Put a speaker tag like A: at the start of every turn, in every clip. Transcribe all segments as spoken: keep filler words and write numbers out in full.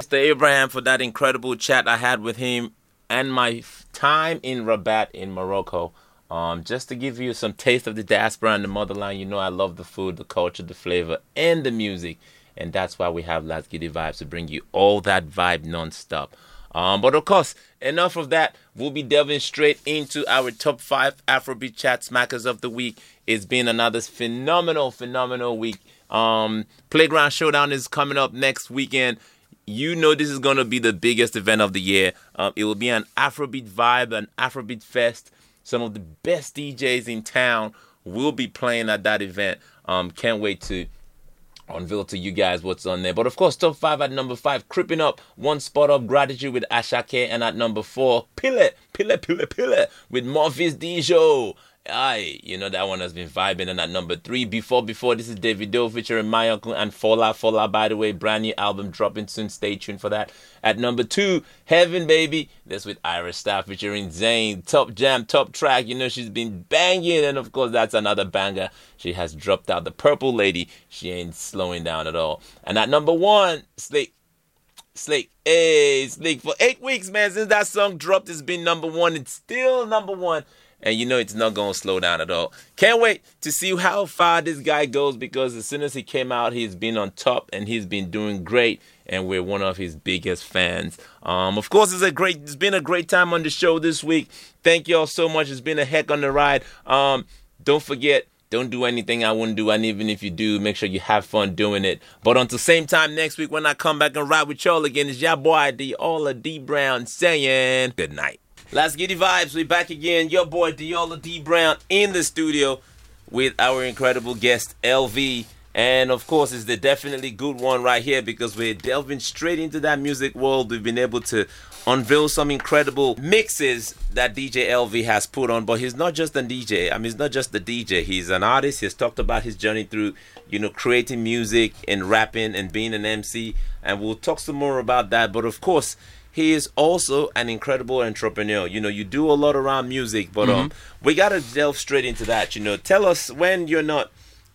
A: Mister Abraham, for that incredible chat I had with him and my f- time in Rabat in Morocco. Um, just to give you some taste of the diaspora and the motherland. You know I love the food, the culture, the flavor, and the music. And that's why we have Let's Get It Vibes to bring you all that vibe non-stop. Um, but of course, enough of that. We'll be delving straight into our top five Afrobeat chat smackers of the week. It's been another phenomenal, phenomenal week. Um, Playground Showdown is coming up next weekend. You know this is going to be the biggest event of the year. Um, it will be an Afrobeat vibe, an Afrobeat fest. Some of the best D Js in town will be playing at that event. Um, can't wait to unveil to you guys what's on there. But of course, top five at number five, creeping up one spot up, Gratitude with Ashake. And at number four, Pille, Pille, Pille, Pille with Morphis Dijo. Aye, you know that one has been vibing. And at number three, Before Before, this is Davido featuring My Uncle and Fola. Fola, by the way, brand new album dropping soon. Stay tuned for that. At number two, Heaven Baby. That's with Iris Staff featuring Zayn. Top jam, top track. You know she's been banging. And of course, that's another banger. She has dropped out. The Purple Lady. She ain't slowing down at all. And at number one, Slick. Slick, hey, Slick. For eight weeks, man, since that song dropped, it's been number one. It's still number one. And you know it's not going to slow down at all. Can't wait to see how far this guy goes, because as soon as he came out, he's been on top and he's been doing great. And we're one of his biggest fans. Um, of course, it's a great. It's been a great time on the show this week. Thank you all so much. It's been a heck on the ride. Um, don't forget, don't do anything I wouldn't do. And even if you do, make sure you have fun doing it. But until same time next week when I come back and ride with y'all again, it's your boy, Diola D Brown, saying good night. Let's Get It Vibes. We're back again. Your boy, Diola D Brown, in the studio with our incredible guest, L V. And, of course, it's the definitely good one right here, because we're delving straight into that music world. We've been able to unveil some incredible mixes that D J L V has put on. But he's not just a D J. I mean, he's not just the D J. He's an artist. He's talked about his journey through, you know, creating music and rapping and being an M C. And we'll talk some more about that. But, of course, he is also an incredible entrepreneur. You know, you do a lot around music, but mm-hmm. um, we got to delve straight into that. You know, tell us, when you're not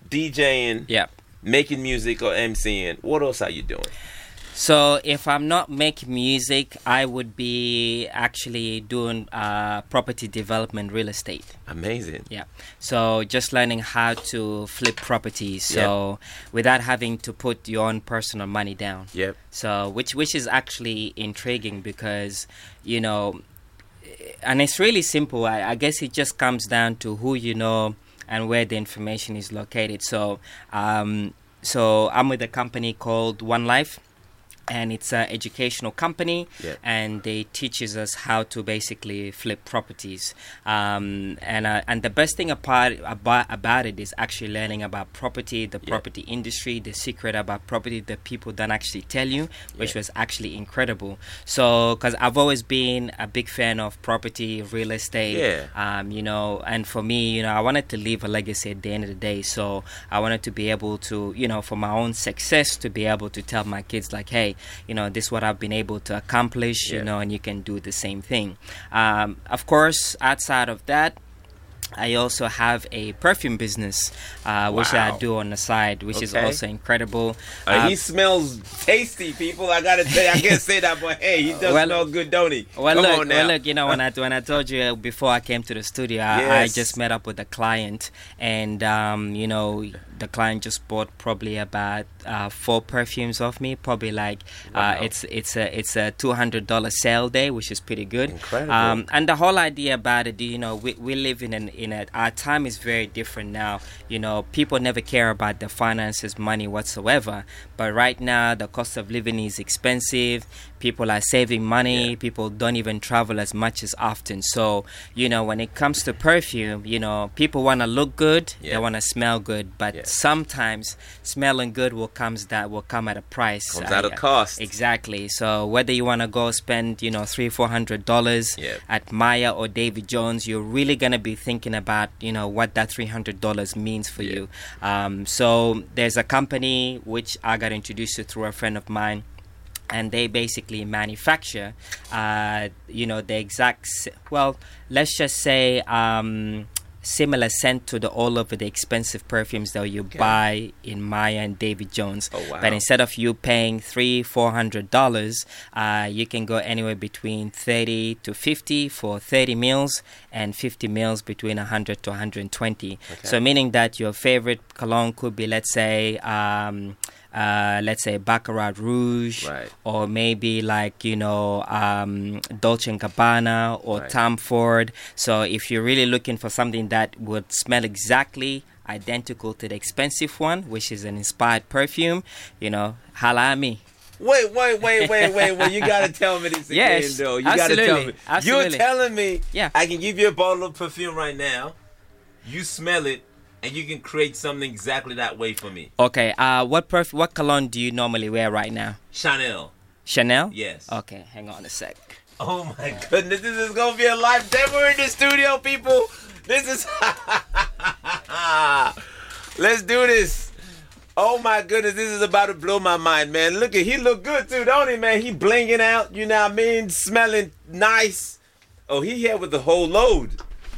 A: DJing,
B: yep.
A: making music or MCing, what else are you doing?
B: So if I'm not making music, I would be actually doing uh, property development, real estate.
A: Amazing.
B: Yeah. So just learning how to flip properties. So yep. without having to put your own personal money down.
A: Yep.
B: So which which is actually intriguing, because, you know, and it's really simple. I, I guess it just comes down to who you know and where the information is located. So um, so I'm with a company called One Life. And it's an educational company,
A: yeah.
B: and they teaches us how to basically flip properties. Um, and uh, and the best thing about, about about it is actually learning about property, the
A: yeah.
B: property industry, the secret about property that people don't actually tell you, which
A: yeah.
B: was actually incredible. So, because I've always been a big fan of property, real estate,
A: yeah.
B: um, you know, and for me, you know, I wanted to leave a legacy at the end of the day. So I wanted to be able to, you know, for my own success, to be able to tell my kids, like, hey, you know, this is what I've been able to accomplish,
A: yeah.
B: you know, and you can do the same thing. Um, of course, outside of that, I also have a perfume business, uh, which
A: wow.
B: I do on the side, which
A: okay.
B: is also incredible.
A: Uh,
B: uh,
A: he smells tasty, people. I gotta say, I can't say that, but hey, he does
B: well,
A: smell good, don't he?
B: Well,
A: Come
B: look,
A: on now.
B: well, look, you know, when I when I told you before I came to the studio, I,
A: yes.
B: I just met up with a client, and um, you know, the client just bought probably about uh, four perfumes off me. Probably like
A: wow.
B: uh, it's it's a it's a two hundred dollar sale day, which is pretty good.
A: Incredible.
B: Um, and the whole idea about it, you know, we we live in an in a our time is very different now. You know, people never care about the finances, money whatsoever. But right now, the cost of living is expensive. People are saving money.
A: Yeah.
B: People don't even travel as much as often. So, you know, when it comes to perfume, you know, people want to look good.
A: Yeah.
B: They want to smell good. But
A: Yeah.
B: sometimes smelling good will comes that will come at a price.
A: Comes
B: uh,
A: at a cost.
B: Exactly. So whether you want to go spend, you know, three, four hundred dollars
A: Yeah.
B: at Maya or David Jones, you're really gonna be thinking about, you know, what that three hundred dollars means for
A: Yeah.
B: you. Um, so there's a company which I got introduced to through a friend of mine. And they basically manufacture, uh, you know, the exact, well, let's just say um, similar scent to the all of the expensive perfumes that you
A: Okay.
B: buy in Maya and David Jones.
A: Oh, wow.
B: But instead of you paying three, four hundred dollars, uh, you can go anywhere between thirty to fifty for thirty mils, and fifty mils between a hundred to a hundred and twenty.
A: Okay.
B: So meaning that your favorite cologne could be, let's say, um, uh, let's say Baccarat Rouge,
A: Right.
B: or maybe like, you know, um, Dolce and Gabbana or
A: Right.
B: Tom Ford. So if you're really looking for something that would smell exactly identical to the expensive one, which is an inspired perfume, you know, holla at me.
A: Wait, wait, wait, wait, wait, wait. You gotta tell me this again,
B: Yes,
A: though. You gotta tell
B: absolutely,
A: me.
B: absolutely.
A: You're telling me
B: Yeah.
A: I can give you a bottle of perfume right now. You smell it, and you can create something exactly that way for me.
B: Okay, uh, what perf- what cologne do you normally wear right now?
A: Chanel.
B: Chanel?
A: Yes.
B: Okay, hang on a sec.
A: Oh my goodness, this is gonna be a live demo in the studio, people. This is let's do this. Oh my goodness, this is about to blow my mind, man. Look at he look good too, don't he, man? He blinging out, you know what I mean? Smelling nice. Oh, he here with the whole load.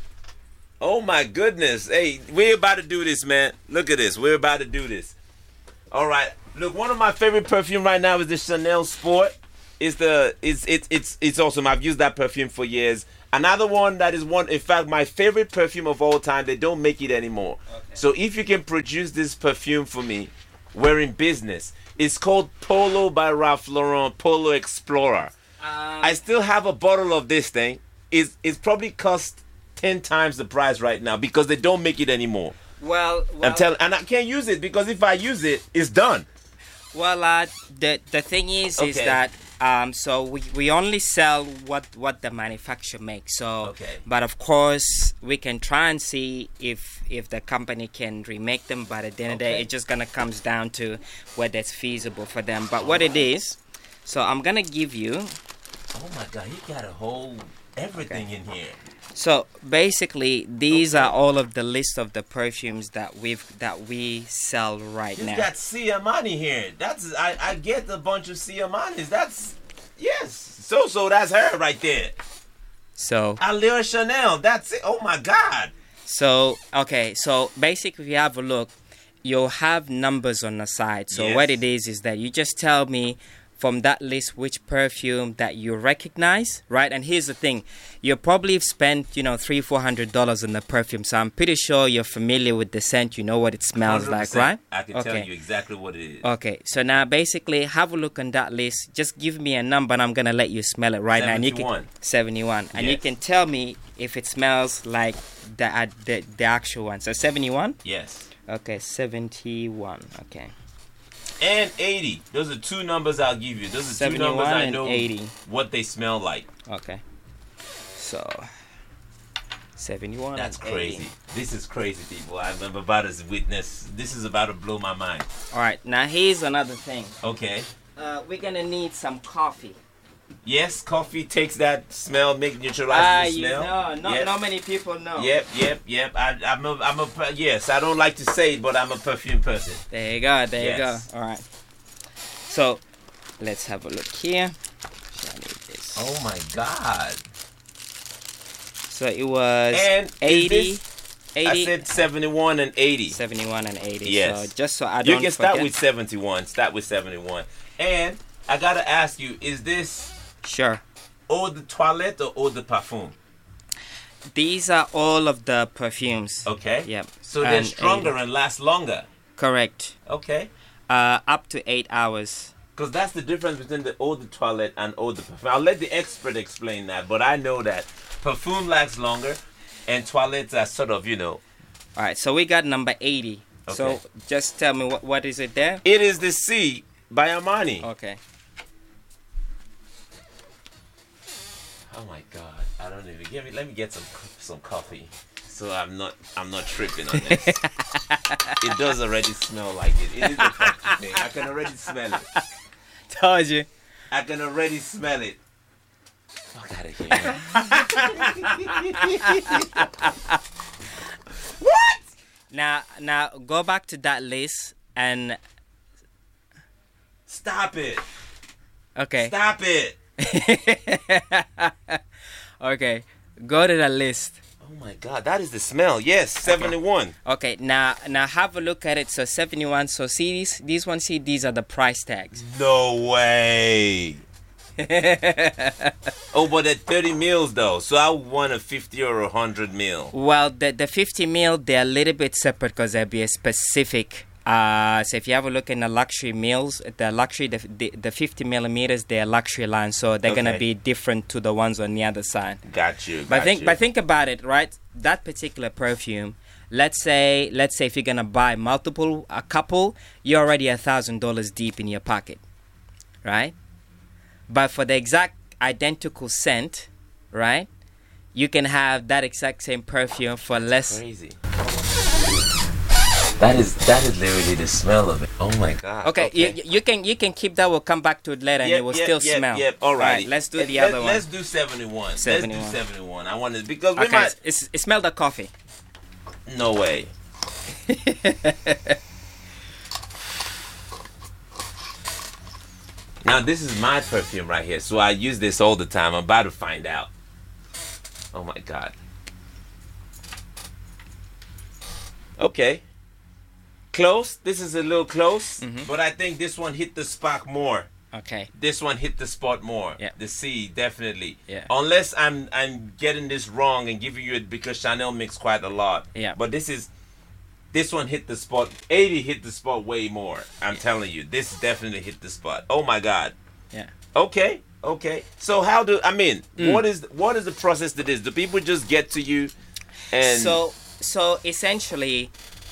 A: Oh my goodness. Hey, we're about to do this, man. Look at this. We're about to do this. All right. Look, one of my favorite perfume right now is the Chanel Sport. It's the it's it's it's it's awesome. I've used that perfume for years. Another one that is one, in fact, my favorite perfume of all time. They don't make it anymore.
B: Okay.
A: So if you can produce this perfume for me, we're in business. It's called Polo by Ralph Lauren, Polo Explorer.
B: Um,
A: I still have a bottle of this thing. It's it's probably cost ten times the price right now because they don't make it anymore.
B: well, well,
A: I'm telling, and I can't use it because if I use it, it's done.
B: Well, uh, the the thing is, is
A: Okay.
B: that um, so we, we only sell what what the manufacturer makes. So,
A: Okay.
B: but of course, we can try and see if if the company can remake them. But at the end of the day,
A: Okay.
B: it just gonna comes down to whether it's feasible for them. But what it is, so I'm gonna give you.
A: Oh my God, he got a whole everything in here.
B: So basically, these are all of the list of the perfumes that we've that we sell right
A: He's
B: now.
A: got Siamani here. That's I, I get a bunch of Siamanis. That's yes. So so that's her right there.
B: So
A: Allure Chanel. That's it. Oh my God.
B: So, okay, so basically, if you have a look, you'll have numbers on the side. So,
A: Yes.
B: what it is is that you just tell me from that list which perfume that you recognize, right? And here's the thing: you probably have spent, you know, three, four hundred dollars on the perfume. So, I'm pretty sure you're familiar with the scent. You know what it smells
A: one hundred
B: like,
A: percent.
B: right?
A: I can tell you exactly what it is.
B: Okay, so now basically have a look on that list. Just give me a number and I'm gonna let you smell it right now. And you can
A: seventy-one.
B: seventy-one, and you
A: Yes.
B: can tell me if it smells like the uh, the, the actual one. So seventy-one.
A: Yes.
B: Okay, seventy-one. Okay,
A: And eighty. Those are two numbers I'll give you. Those are two
B: seventy-one
A: numbers I
B: and
A: know
B: eighty.
A: what they smell like.
B: Okay, so seventy-one.
A: That's
B: and
A: crazy.
B: eighty.
A: This is crazy, people. I'm about to witness. This is about to blow my mind.
B: All right, now here's another thing.
A: Okay.
B: Uh, we're gonna need some coffee.
A: Yes, coffee takes that smell, make
B: Ah,
A: neutralizes the
B: you
A: smell.
B: know, not
A: Yes.
B: not many people know.
A: Yep, yep, yep. I, I'm a, I'm a, per- yes. I don't like to say it, but I'm a perfume person.
B: There you go. There
A: Yes.
B: you go. All right. So let's have a look here. Shall I need this?
A: Oh my God!
B: So it was
A: And is
B: eighty,
A: this-
B: eighty,
A: I said seventy-one and eighty.
B: sevenunione and eighty.
A: Yes.
B: So just so I don't
A: You can start
B: forget.
A: with seventy-one. Start with seventy-one. And I gotta ask you: is this
B: Sure.
A: eau de toilette or eau de parfum?
B: These are all of the perfumes.
A: Okay.
B: Yep.
A: So they're
B: And
A: stronger
B: eighty.
A: and last longer.
B: Correct.
A: Okay.
B: Uh, up to eight hours.
A: Because that's the difference between the eau de toilette and eau de parfum. I'll let the expert explain that, but I know that perfume lasts longer and toilettes are sort of, you know.
B: All right. So we got number eighty. So
A: Okay.
B: just tell me what what is it there?
A: It is the C by Armani.
B: Okay.
A: Oh my God. I don't even give me let me get some some coffee. So I'm not I'm not tripping on this. It does already smell like it. It is a coffee thing. I can already smell it.
B: Told you.
A: I can already smell it. Fuck out of here. What?
B: Now now go back to that list and
A: Stop it.
B: okay.
A: Stop it.
B: Okay. Go to the list.
A: Oh Oh my God, that is the smell. Yes, seventy-one.
B: Okay, now now have a look at it. So seventy-one. So see these these ones. See, these are the price tags.
A: No way. Oh, but at thirty mils though, so I want a fifty or a hundred mil.
B: Well, the the fifty mil, they're a little bit separate because there'll be a specific. Uh, so if you have a look in the luxury meals, the luxury, the the, the fifty millimeters, they're luxury line, so they're
A: Okay.
B: gonna be different to the ones on the other side.
A: Got you.
B: But
A: got
B: think,
A: you.
B: but think about it, right? That particular perfume. Let's say, let's say if you're gonna buy multiple, a couple, you're already a thousand dollars deep in your pocket, right? But for the exact identical scent, right? You can have that exact same perfume for less.
A: Crazy. That is that is literally the smell of it. Oh my God.
B: Okay, You, you can you can keep that. We'll come back to it later, and
A: Yep,
B: it will
A: yep,
B: still
A: yep,
B: smell.
A: Yep. All right.
B: Let's do
A: Let-
B: the
A: let-
B: other one.
A: Let's do seventy-one.
B: seventy-one.
A: Let's do seventy-one. I want to because we
B: Okay,
A: might.
B: it's, it smelled the coffee.
A: No way. Now this is my perfume right here, so I use this all the time. I'm about to find out. Oh my God. Okay. Close. This is a little close,
B: Mhm.
A: but I think this one hit the spot more.
B: Okay.
A: This one hit the spot more.
B: Yeah.
A: The C definitely.
B: Yeah.
A: Unless I'm I'm getting this wrong and giving you it because Chanel mixed quite a lot.
B: Yeah.
A: But this is this one hit the spot. eighty hit the spot way more. I'm
B: Yeah.
A: telling you, this definitely hit the spot. Oh my God.
B: Yeah.
A: Okay. Okay. So how do I mean?
B: Mm.
A: What is what is the process to this? Do people just get to you and
B: So so essentially,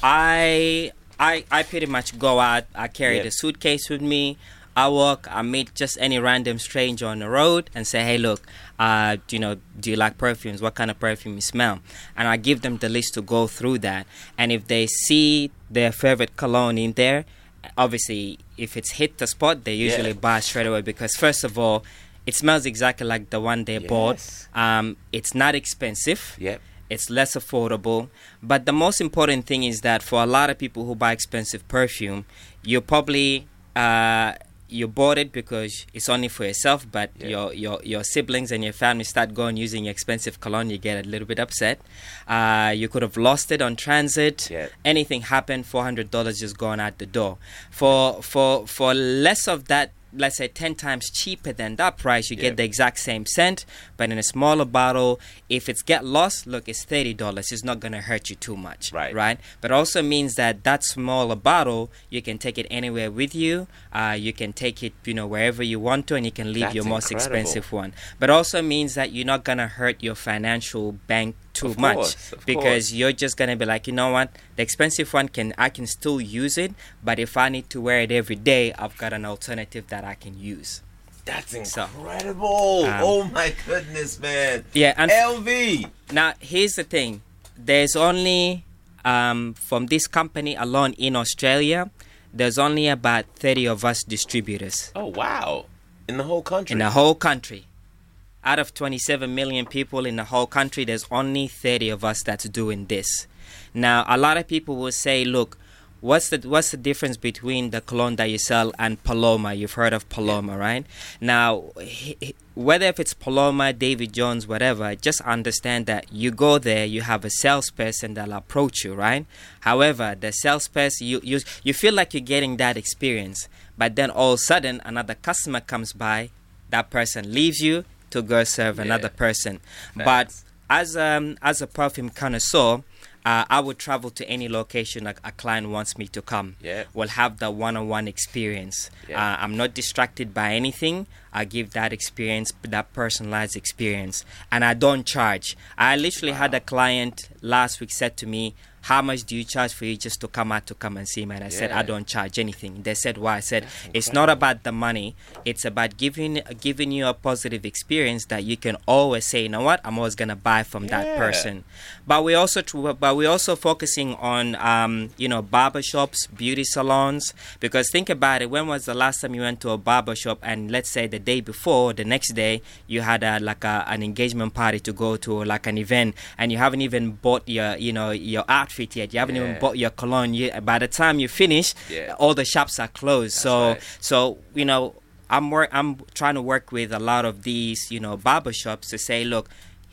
B: I I I pretty much go out. I carry
A: Yeah.
B: the suitcase with me. I walk. I meet just any random stranger on the road and say, "Hey, look, uh, you know, do you like perfumes? What kind of perfume you smell?" And I give them the list to go through that. And if they see their favorite cologne in there, obviously, if it's hit the spot, they usually
A: Yeah.
B: buy straight away because first of all, it smells exactly like the one they bought.
A: Yes.
B: Um, it's not expensive.
A: Yep.
B: It's less affordable. But the most important thing is that for a lot of people who buy expensive perfume, you probably uh, you bought it because it's only for yourself, but
A: Yeah.
B: your, your your siblings and your family start going using your expensive cologne, you get a little bit upset. Uh, you could have lost it on transit.
A: Yeah.
B: Anything happened, four hundred dollars just gone out the door. For for for less of that, let's say ten times cheaper than that price, you
A: Yeah.
B: get the exact same scent, but in a smaller bottle. If it's get lost, look, it's thirty dollars. It's not going to hurt you too much,
A: Right.
B: right? But also means that that smaller bottle, you can take it anywhere with you. Uh, you can take it, you know, wherever you want to, and you can leave
A: That's
B: your most
A: incredible.
B: expensive one. But also means that you're not going to hurt your financial bank too
A: Of
B: much
A: course, of
B: because
A: course.
B: you're just going to be like, you know what, the expensive one can I can still use it, but if I need to wear it every day, I've got an alternative that I can use.
A: That's
B: So,
A: incredible.
B: um,
A: oh my goodness, man.
B: Yeah, and
A: L V.
B: now here's the thing: there's only um, from this company alone in Australia, there's only about thirty of us distributors
A: Oh wow. In the whole country.
B: in the whole country. Out of twenty-seven million people in the whole country, there's only thirty of us that's doing this. Now, a lot of people will say, look, what's the what's the difference between the cologne that you sell and Paloma? You've heard of Paloma, right? Now, he, he- whether if it's Paloma, David Jones, whatever, just understand that you go there, you have a salesperson that'll approach you, right? However, the salesperson, you, you, you feel like you're getting that experience, but then all of a sudden, another customer comes by, that person leaves you, to go serve
A: Yeah.
B: another person.
A: Facts.
B: But as um as a perfume connoisseur, uh, I would travel to any location a, a client wants me to come.
A: Yeah.
B: We'll have the one-on-one experience.
A: Yeah.
B: Uh, I'm not distracted by anything. I give that experience, that personalized experience, and I don't charge. I literally had a client last week said to me, "How much do you charge for you just to come out to come and see me?" And I said,
A: Yeah.
B: "I don't charge anything." They said, "Why?" I said,
A: That's
B: "It's not about the money. It's about giving giving you a positive experience that you can always say, you know what, I'm always gonna buy from that
A: Yeah.
B: person." But we also tr- but we also focusing on um, you know barber shops, beauty salons, because think about it. When was the last time you went to a barber shop and let's say the day before, the next day you had a, like a, an engagement party to go to, or like an event, and you haven't even bought your you know your outfit yet. You haven't even
A: Yeah.
B: bought your cologne. You, by the time you finish,
A: Yeah.
B: all the shops are closed.
A: That's
B: so
A: right.
B: so you know I'm work I'm trying to work with a lot of these you know barber shops to say, look,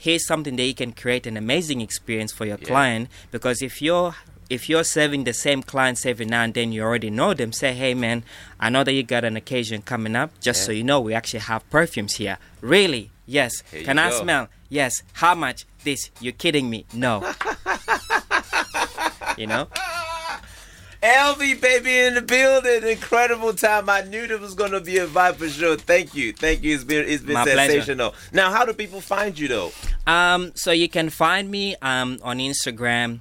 B: here's something that you can create an amazing experience for your
A: Yeah.
B: client. Because if you're if you're serving the same clients every now and then, you already know them. Say, hey man, I know that you got an occasion coming up. Just
A: Yeah.
B: so you know, we actually have perfumes here. Really? Yes.
A: Here
B: Can
A: you
B: I
A: go.
B: smell? Yes. How much? This. You're kidding me? No. You know?
A: L V, baby, in the building. Incredible time. I knew there was going to be a vibe for sure. Thank you. Thank you. It's been, it's been
B: My pleasure.
A: sensational. Now, how do people find you, though?
B: Um, so you can find me um, on Instagram.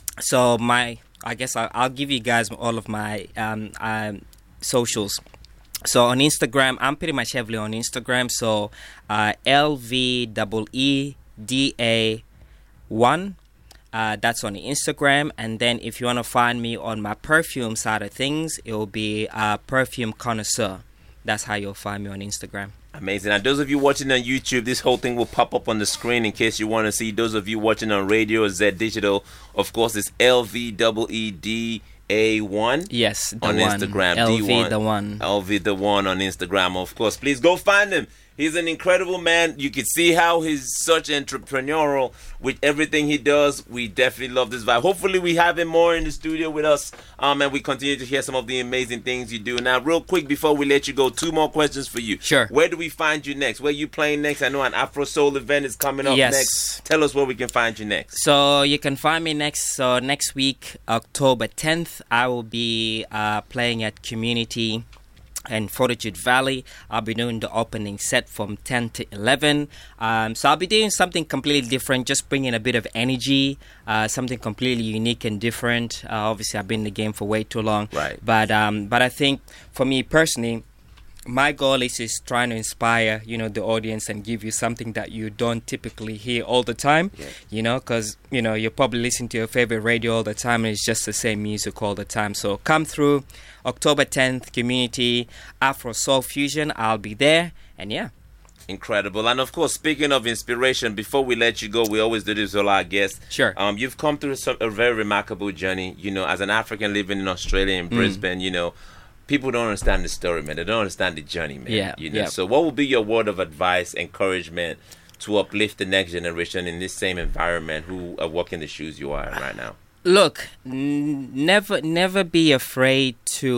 B: So my, I guess I'll, I'll give you guys all of my um, um, socials. So on Instagram, I'm pretty much heavily on Instagram. So uh, L V E E D A one. Uh, that's on Instagram. And then if you want to find me on my perfume side of things, it will be uh, Perfume Connoisseur. That's how you'll find me on Instagram.
A: Amazing. And those of you watching on YouTube, this whole thing will pop up on the screen in case you want to see. Those of you watching on radio, Z Digital, of course, it's L V E E D A one.
B: Yes, the
A: on
B: one.
A: Instagram.
B: L V
A: D one.
B: the one.
A: L V the one on Instagram, of course. Please go find him. He's an incredible man. You can see how he's such entrepreneurial with everything he does. We definitely love this vibe. Hopefully we have him more in the studio with us, um, and we continue to hear some of the amazing things you do. Now, real quick before we let you go, two more questions for you.
B: Sure.
A: Where do we find you next? Where you playing next? I know an Afro Soul event is coming up
B: Yes.
A: next. Tell us where we can find you next.
B: So you can find me next. So next week, October tenth, I will be uh, playing at Community and Fortitude Valley. I'll be doing the opening set from ten to eleven. Um, so I'll be doing something completely different, just bringing a bit of energy, uh, something completely unique and different. Uh, obviously, I've been in the game for way too long.
A: Right.
B: But um, but I think for me personally, my goal is is trying to inspire, you know, the audience and give you something that you don't typically hear all the time,
A: Yeah.
B: you know, because, you know, you're probably listening to your favorite radio all the time and it's just the same music all the time. So come through October tenth, Community, Afro Soul Fusion. I'll be there. And yeah.
A: Incredible. And of course, speaking of inspiration, before we let you go, we always do this with all our guests.
B: Sure.
A: Um, you've come through some, a very remarkable journey. You know, as an African living in Australia, in Brisbane, you know, people don't understand the story, man. They don't understand the journey, man.
B: Yeah,
A: You know.
B: yeah.
A: So what would be your word of advice, encouragement to uplift the next generation in this same environment who are walking the shoes you are in right now?
B: Look, n- never never be afraid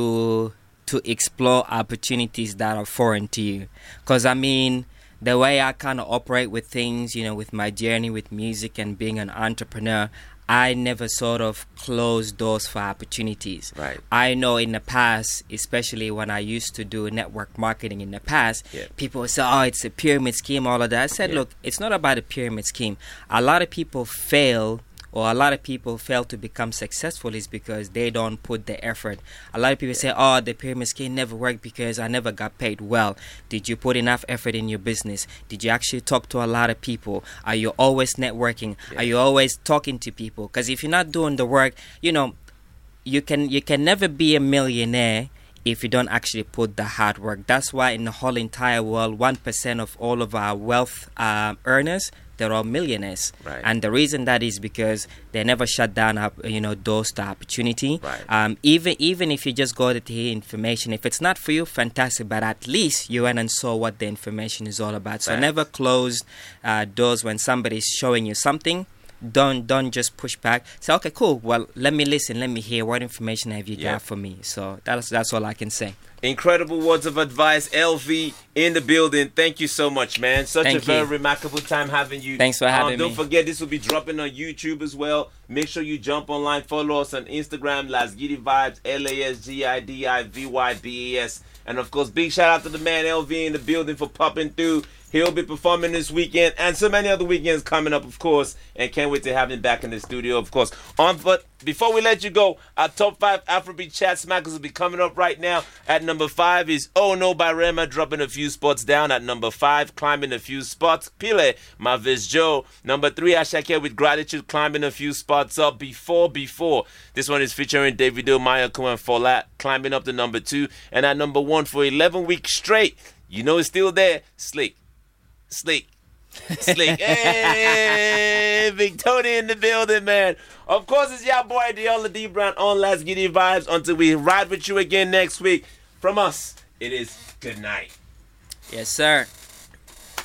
B: to to explore opportunities that are foreign to you. Because, I mean, the way I kind of operate with things, you know, with my journey with music and being an entrepreneur, I never sort of close doors for opportunities.
A: Right.
B: I know in the past, especially when I used to do network marketing in the past,
A: Yeah.
B: people would say, oh, it's a pyramid scheme, all of that. I said,
A: Yeah.
B: look, it's not about a pyramid scheme. A lot of people fail, or a lot of people fail to become successful is because they don't put the effort. A lot of people say, oh, the pyramid scheme never worked because I never got paid well. Did you put enough effort in your business? Did you actually talk to a lot of people? Are you always networking?
A: Yeah.
B: Are you always talking to people? Because if you're not doing the work, you know, you can you can never be a millionaire if you don't actually put the hard work. That's why in the whole entire world, one percent of all of our wealth uh, earners, they're all millionaires.
A: Right.
B: And the reason that is because they never shut down, up, you know, doors to opportunity.
A: Right.
B: Um, even even if you just go to hear information, if it's not for you, fantastic. But at least you went and saw what the information is all about. So
A: Right.
B: never close uh, doors when somebody's showing you something. Don't don't just push back. Say, okay, cool. Well, let me listen. Let me hear. What information have you
A: Yeah.
B: got for me? So that's that's all I can say.
A: Incredible words of advice. L V in the building. Thank you so much, man. Such
B: Thank
A: a very
B: you.
A: remarkable time having you.
B: Thanks for having
A: um, Don't
B: me.
A: forget, this will be dropping on YouTube as well. Make sure you jump online. Follow us on Instagram, Lasgidi Vibes, L A S G I D I V Y B A S. And of course, big shout out to the man L V in the building for popping through. He'll be performing this weekend and so many other weekends coming up, of course. And can't wait to have him back in the studio, of course. On, but before we let you go, our top five Afrobeat chat smackers will be coming up right now. At number five is Oh No by Rema, dropping a few spots down. At number five, climbing a few spots, Pile, Mavis Joe. Number three, Ashake with Gratitude, climbing a few spots up. Before, Before. This one is featuring Davido, Mayako, and Folat, climbing up to number two. And at number one for eleven weeks straight, you know it's still there, Slick. Slick. Slick. Hey, Big Tony in the building, man. Of course, it's your boy, Diola D. Brown on Let's Get It Vibes. Until we ride with you again next week. From us, it is good night.
B: Yes, sir.